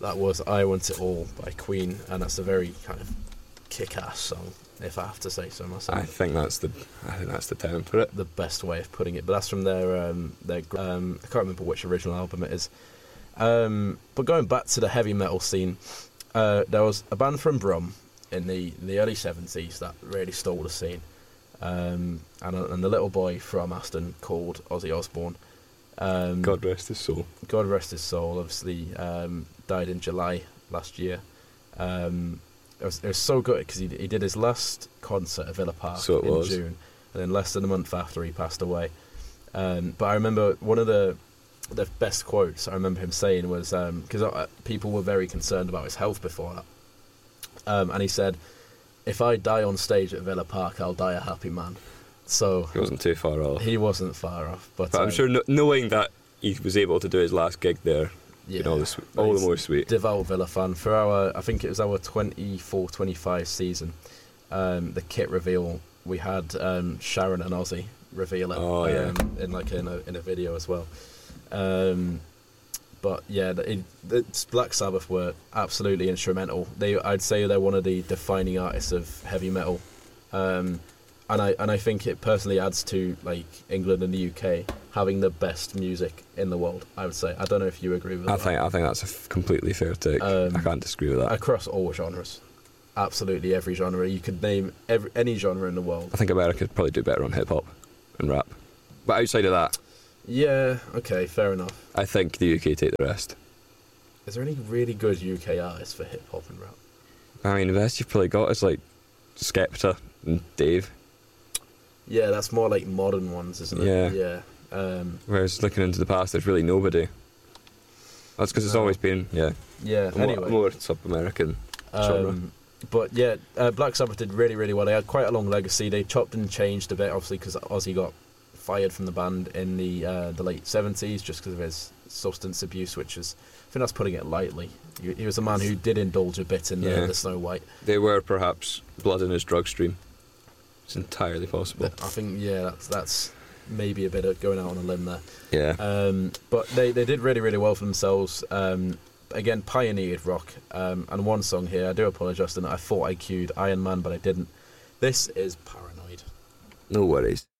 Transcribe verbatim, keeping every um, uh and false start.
that was I Want It All by Queen, and that's a very kind of kick-ass song, if I have to say so myself. I think that's the I think that's the term for it. The best way of putting it, but that's from their um, their um, I can't remember which original album it is. Um, but going back to the heavy metal scene, uh, there was a band from Brum in the, the early seventies that really stole the scene, um, and, and the little boy from Aston called Ozzy Osbourne. Um, God rest his soul. God rest his soul. Obviously, um, died in July last year. Um, it was it was so good because he he did his last concert at Villa Park so in was. June, and then less than a month after he passed away. Um, but I remember one of the the best quotes I remember him saying was because um, people were very concerned about his health before that, um, and he said, "If I die on stage at Villa Park, I'll die a happy man." So he wasn't too far off. He wasn't far off, but, but I'm um, sure no, knowing that he was able to do his last gig there, yeah, you know, the, all the more sweet. Devout Villa fan for our, I think it was our twenty-four twenty-five season. Um, the kit reveal, we had um, Sharon and Ozzy reveal it oh, yeah. um, in like in a in a video as well. Um, but yeah, the, it, the Black Sabbath were absolutely instrumental. They, I'd say, they're one of the defining artists of heavy metal, um, and I and I think it personally adds to like England and the U K having the best music in the world. I would say. I don't know if you agree with I that. think I think that's a f- completely fair take. Um, I can't disagree with that. Across all genres, absolutely every genre you could name, every any genre in the world. I think America could probably do better on hip hop and rap, but outside of that. Yeah, okay, fair enough. I think the U K take the rest. Is there any really good U K artists for hip hop and rap? I mean, the best you've probably got is like Skepta and Dave. Yeah, that's more like modern ones, isn't it? Yeah. Yeah. Um, Whereas looking into the past, there's really nobody. That's because it's No. always been, yeah, yeah, a more, anyway. more sub-American genre. Um, but yeah, uh, Black Sabbath did really, really well. They had quite a long legacy. They chopped and changed a bit, obviously, because Ozzy got fired from the band in the uh, the late seventies just because of his substance abuse, which is, I think that's putting it lightly. He, he was a man who did indulge a bit in the, Yeah. the Snow White. They were perhaps blood in his drug stream. It's entirely possible. I think, yeah, that's, that's maybe a bit of going out on a limb there. Yeah. Um, but they, they did really, really well for themselves. Um, again, pioneered rock. Um, and one song here, I do apologise, and I thought I cued Iron Man, but I didn't. This is Paranoid. No worries.